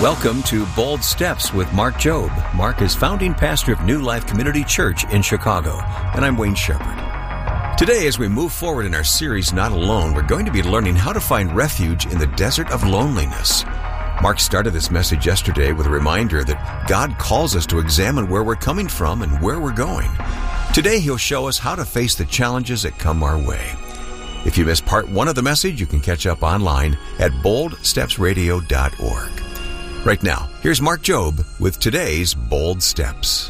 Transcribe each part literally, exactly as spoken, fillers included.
Welcome to Bold Steps with Mark Jobe. Mark is founding pastor of New Life Community Church in Chicago, and I'm Wayne Shepherd. Today, as we move forward in our series, Not Alone, we're going to be learning how to find refuge in the desert of loneliness. Mark started this message yesterday with a reminder that God calls us to examine where we're coming from and where we're going. Today, he'll show us how to face the challenges that come our way. If you missed part one of the message, you can catch up online at bold steps radio dot org. Right now, here's Mark Jobe with today's Bold Steps.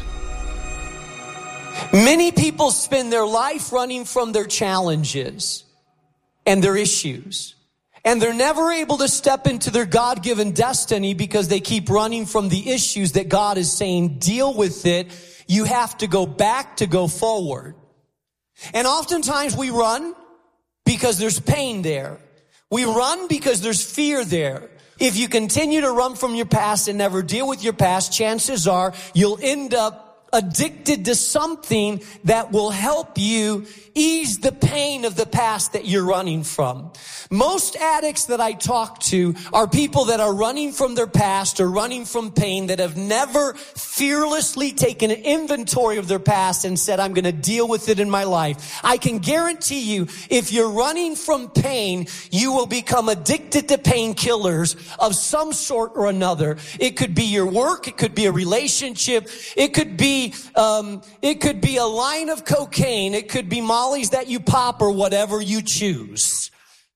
Many people spend their life running from their challenges and their issues. And they're never able to step into their God-given destiny because they keep running from the issues that God is saying, deal with it. You have to go back to go forward. And oftentimes we run because there's pain there. We run because there's fear there. If you continue to run from your past and never deal with your past, chances are you'll end up addicted to something that will help you ease the pain of the past that you're running from. Most addicts that I talk to are people that are running from their past or running from pain, that have never fearlessly taken an inventory of their past and said, I'm going to deal with it in my life. I can guarantee you, if you're running from pain, you will become addicted to painkillers of some sort or another. It could be your work. It could be a relationship. It could be, um, it could be a line of cocaine. It could be mollies that you pop or whatever you choose.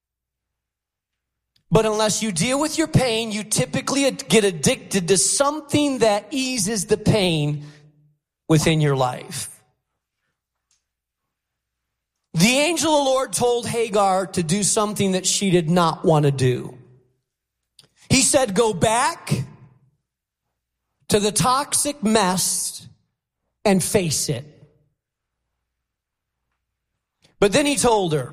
But unless you deal with your pain, you typically get addicted to something that eases the pain within your life. The angel of the Lord told Hagar to do something that she did not want to do. He said, go back to the toxic mess and face it. But then he told her,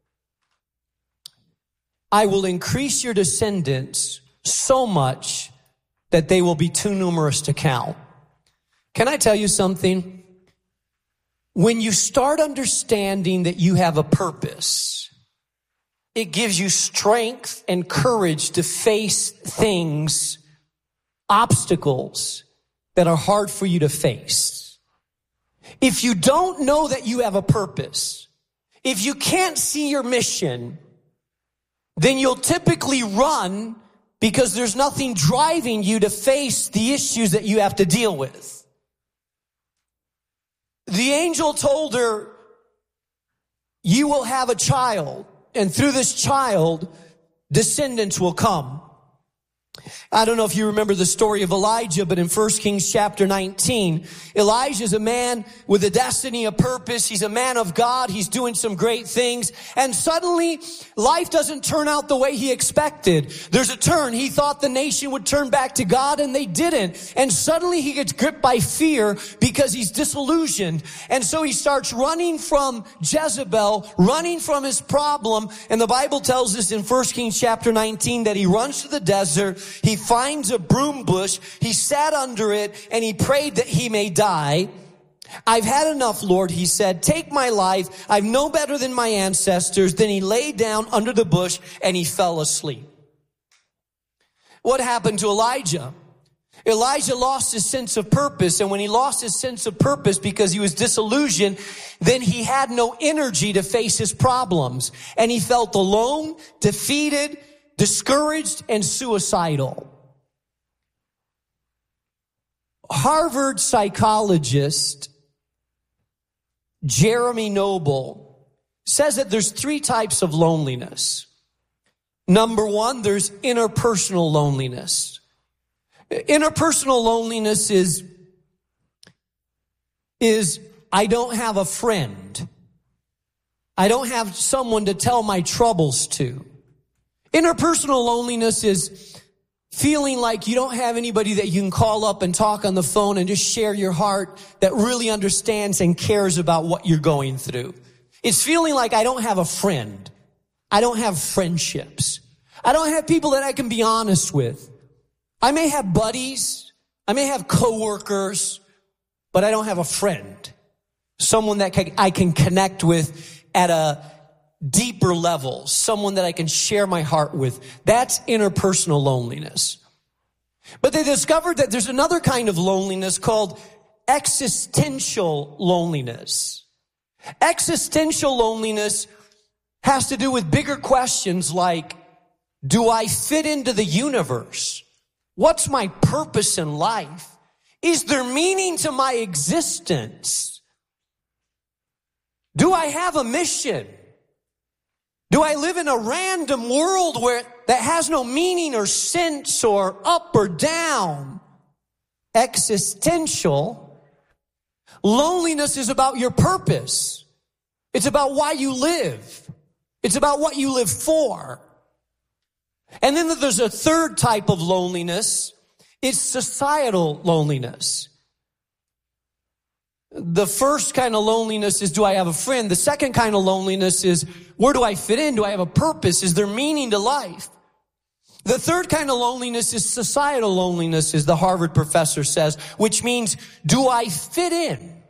I will increase your descendants so much that they will be too numerous to count. Can I tell you something? When you start understanding that you have a purpose, it gives you strength and courage to face things, obstacles that are hard for you to face. If you don't know that you have a purpose, if you can't see your mission, then you'll typically run because there's nothing driving you to face the issues that you have to deal with. The angel told her, you will have a child, and through this child, descendants will come. I don't know if you remember the story of Elijah, but in First Kings chapter nineteen, Elijah is a man with a destiny, a purpose. He's a man of God. He's doing some great things. And suddenly, life doesn't turn out the way he expected. There's a turn. He thought the nation would turn back to God, and they didn't. And suddenly, he gets gripped by fear because he's disillusioned. And so he starts running from Jezebel, running from his problem. And the Bible tells us in First Kings chapter nineteen that he runs to the desert. He finds a broom bush. He sat under it and he prayed that he may die. I've had enough, Lord, he said. Take my life. I'm no better than my ancestors. Then he lay down under the bush and he fell asleep. What happened to Elijah? Elijah lost his sense of purpose. And when he lost his sense of purpose because he was disillusioned, then he had no energy to face his problems. And he felt alone, defeated, discouraged, and suicidal. Harvard psychologist Jeremy Noble says that there's three types of loneliness. Number one, there's interpersonal loneliness. Interpersonal loneliness is, is I don't have a friend. I don't have someone to tell my troubles to. Interpersonal loneliness is feeling like you don't have anybody that you can call up and talk on the phone and just share your heart that really understands and cares about what you're going through. It's feeling like I don't have a friend. I don't have friendships. I don't have people that I can be honest with. I may have buddies. I may have coworkers, but I don't have a friend. Someone that I can connect with at a deeper level, someone that I can share my heart with. That's interpersonal loneliness. But they discovered that there's another kind of loneliness called existential loneliness. Existential loneliness has to do with bigger questions like, do I fit into the universe? What's my purpose in life? Is there meaning to my existence? Do I have a mission? Do I live in a random world where that has no meaning or sense or up or down? Existential loneliness is about your purpose. It's about why you live. It's about what you live for. And then there's a third type of loneliness. It's societal loneliness. The first kind of loneliness is, do I have a friend? The second kind of loneliness is, where do I fit in? Do I have a purpose? Is there meaning to life? The third kind of loneliness is societal loneliness, as the Harvard professor says, which means, do I fit in?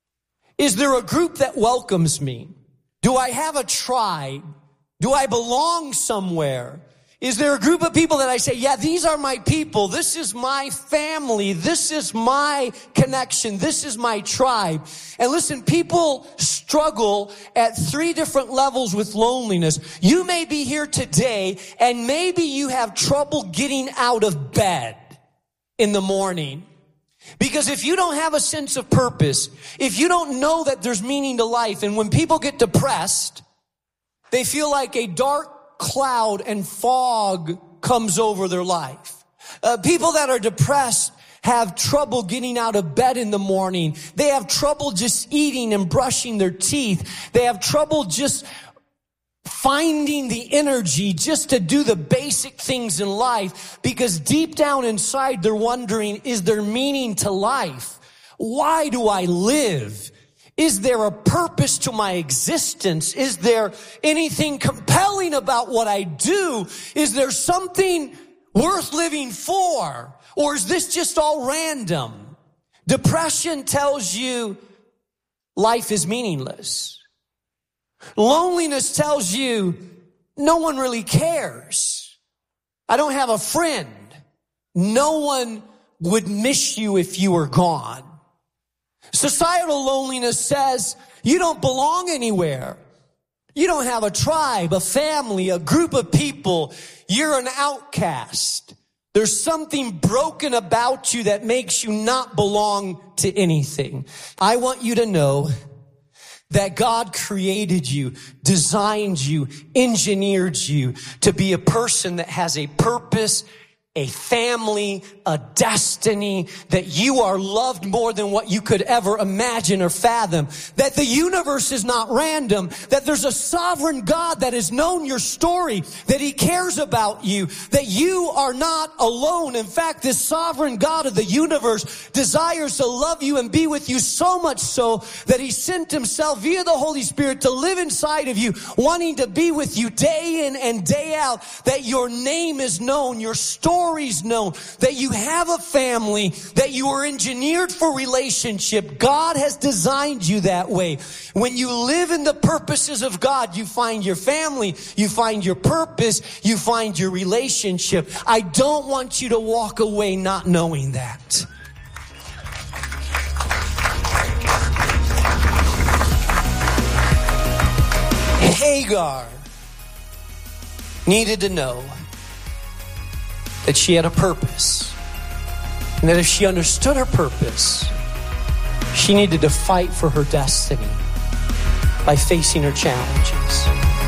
Is there a group that welcomes me? Do I have a tribe? Do I belong somewhere? Is there a group of people that I say, yeah, these are my people. This is my family. This is my connection. This is my tribe. And listen, people struggle at three different levels with loneliness. You may be here today and maybe you have trouble getting out of bed in the morning. Because if you don't have a sense of purpose, if you don't know that there's meaning to life, and when people get depressed, they feel like a dark cloud and fog comes over their life. Uh, people that are depressed have trouble getting out of bed in the morning. They have trouble just eating and brushing their teeth. They have trouble just finding the energy just to do the basic things in life, because deep down inside they're wondering, is there meaning to life? Why do I live? Is there a purpose to my existence? Is there anything compelling about what I do? Is there something worth living for? Or is this just all random? Depression tells you life is meaningless. Loneliness tells you no one really cares. I don't have a friend. No one would miss you if you were gone. Societal loneliness says you don't belong anywhere. You don't have a tribe, a family, a group of people. You're an outcast. There's something broken about you that makes you not belong to anything. I want you to know that God created you, designed you, engineered you to be a person that has a purpose, a family, a destiny, that you are loved more than what you could ever imagine or fathom, that the universe is not random, that there's a sovereign God that has known your story, that he cares about you, that you are not alone. In fact, this sovereign God of the universe desires to love you and be with you so much so that he sent himself via the Holy Spirit to live inside of you, wanting to be with you day in and day out, that your name is known, your story's known, that you have a family, that you are engineered for relationship. God has designed you that way. When you live in the purposes of God, you find your family, you find your purpose, you find your relationship. I don't want you to walk away not knowing that. Hagar needed to know that she had a purpose, and that if she understood her purpose, she needed to fight for her destiny by facing her challenges.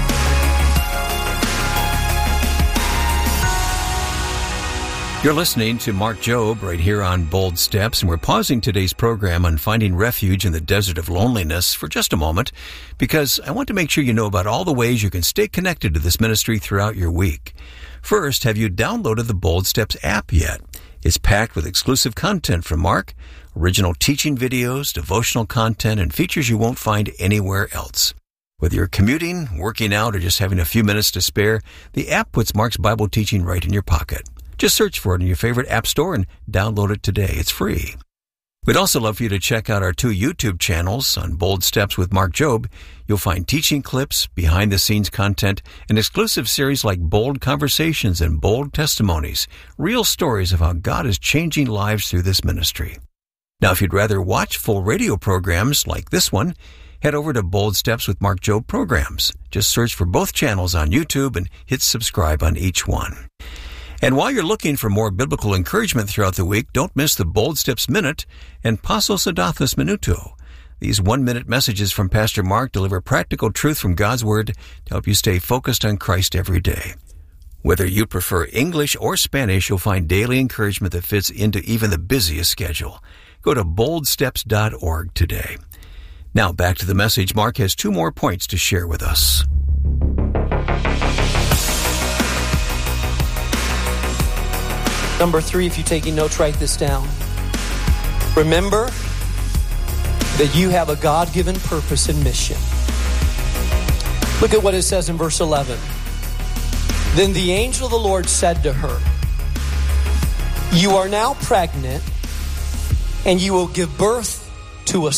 You're listening to Mark Jobe right here on Bold Steps, and we're pausing today's program on finding refuge in the desert of loneliness for just a moment, because I want to make sure you know about all the ways you can stay connected to this ministry throughout your week. First, have you downloaded the Bold Steps app yet? It's packed with exclusive content from Mark, original teaching videos, devotional content, and features you won't find anywhere else. Whether you're commuting, working out, or just having a few minutes to spare, the app puts Mark's Bible teaching right in your pocket. Just search for it in your favorite app store and download it today. It's free. We'd also love for you to check out our two YouTube channels. On Bold Steps with Mark Jobe, you'll find teaching clips, behind-the-scenes content, and exclusive series like Bold Conversations and Bold Testimonies, real stories of how God is changing lives through this ministry. Now, if you'd rather watch full radio programs like this one, head over to Bold Steps with Mark Jobe programs. Just search for both channels on YouTube and hit subscribe on each one. And while you're looking for more biblical encouragement throughout the week, don't miss the Bold Steps Minute and Passos Adathos Minuto. These one-minute messages from Pastor Mark deliver practical truth from God's Word to help you stay focused on Christ every day. Whether you prefer English or Spanish, you'll find daily encouragement that fits into even the busiest schedule. Go to bold steps dot org today. Now back to the message. Mark has two more points to share with us. Number three, if you're taking notes, write this down. Remember that you have a God-given purpose and mission. Look at what it says in verse eleven. Then the angel of the Lord said to her, "You are now pregnant, and you will give birth to a